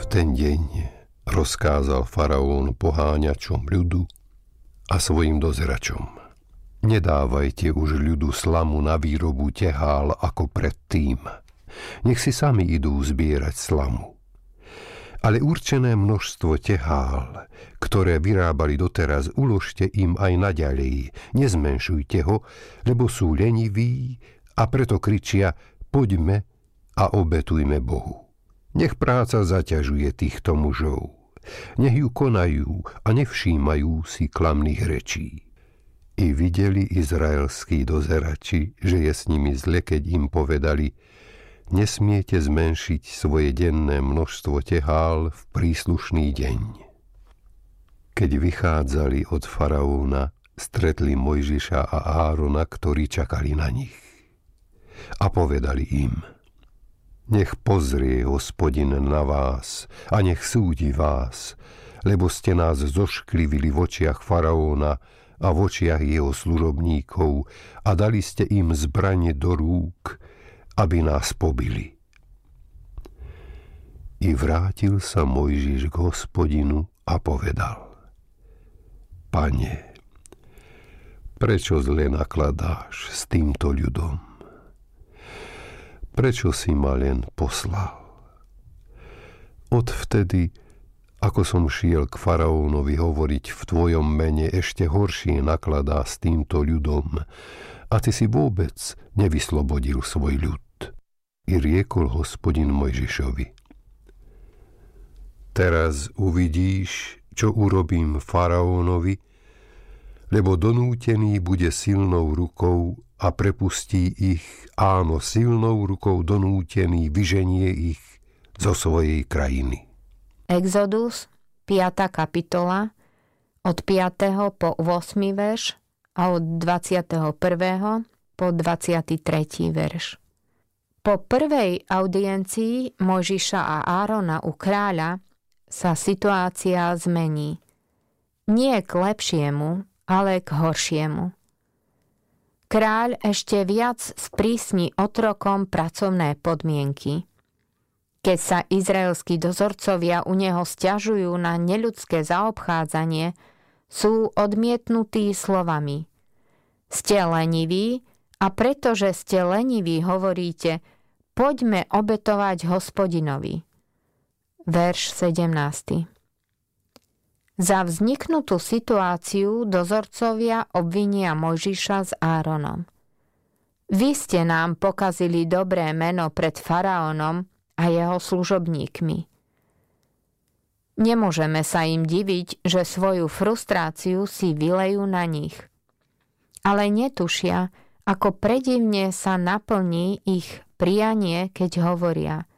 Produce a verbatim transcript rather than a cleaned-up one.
V ten deň rozkázal faraón poháňačom ľudu a svojim dozeračom: nedávajte už ľudu slamu na výrobu tehál ako predtým. Nech si sami idú zbierať slamu. Ale určené množstvo tehál, ktoré vyrábali doteraz, uložte im aj naďalej. Nezmenšujte ho, lebo sú leniví a preto kričia: poďme a obetujme Bohu. Nech práca zaťažuje týchto mužov. Nech ju konajú a nevšímajú si klamných rečí. I videli izraelskí dozerači, že je s nimi zle, keď im povedali: nesmiete zmenšiť svoje denné množstvo tehál v príslušný deň. Keď vychádzali od faraóna, stretli Mojžiša a Árona, ktorí čakali na nich. A povedali im: nech pozrie Hospodin na vás a nech súdi vás, lebo ste nás zošklivili v očiach faraóna a v očiach jeho služobníkov a dali ste im zbrane do rúk, aby nás pobili. I vrátil sa Mojžiš k Hospodinu a povedal: Pane, prečo zle nakladáš s týmto ľudom? Prečo si ma len poslal? Odvtedy, ako som šiel k faraónovi hovoriť v tvojom mene, ešte horšie nakladá s týmto ľudom a ty si vôbec nevyslobodil svoj ľud. I riekol Hospodin Mojžišovi: teraz uvidíš, čo urobím faraónovi, lebo donútený bude silnou rukou a prepustí ich, áno, silnou rukou donútený vyženie ich zo svojej krajiny. Exodus, piata kapitola, od piateho po ôsmy verš a od dvadsiateho prvého po dvadsiaty tretí verš. Po prvej audiencii Mojžiša a Árona u kráľa sa situácia zmení. Nie k lepšiemu, ale k horšiemu. Kráľ ešte viac sprísni otrokom pracovné podmienky. Keď sa izraelskí dozorcovia u neho sťažujú na neľudské zaobchádzanie, sú odmietnutí slovami: ste leniví a pretože ste leniví hovoríte: poďme obetovať Hospodinovi. Verš sedemnásty. Za vzniknutú situáciu dozorcovia obvinia Mojžiša s Áronom. Vy ste nám pokazili dobré meno pred faraónom a jeho služobníkmi. Nemôžeme sa im diviť, že svoju frustráciu si vylejú na nich. Ale netušia, ako predivne sa naplní ich prianie, keď hovoria: